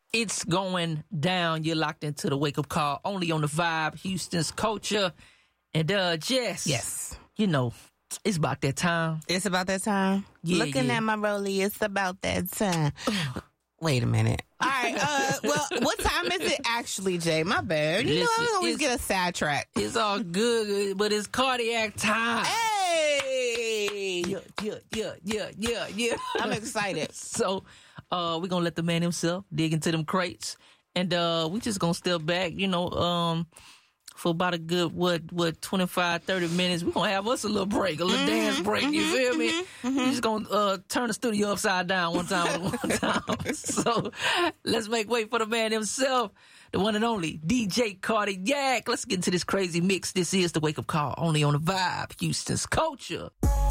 It's going down. You're locked into the wake-up call only on the Vibe, Houston's culture. And Jess. Yes. You know, it's about that time. It's about that time? Yeah, Looking at my rollie, it's about that time. Wait a minute. All right. Well, what time is it actually, Jay? My bad. You know, I always get a sidetrack. It's all good, but it's cardiac time. Hey! Yeah. I'm excited. So, we're going to let the man himself dig into them crates. And we just going to step back, you know, for about a good, 25, 30 minutes. We're going to have us a little break, a little dance break. You feel me? We're just going to turn the studio upside down one time. So let's make way for the man himself, the one and only DJ Cardiac. Let's get into this crazy mix. This is the Wake Up Call, only on the Vibe, Houston's culture.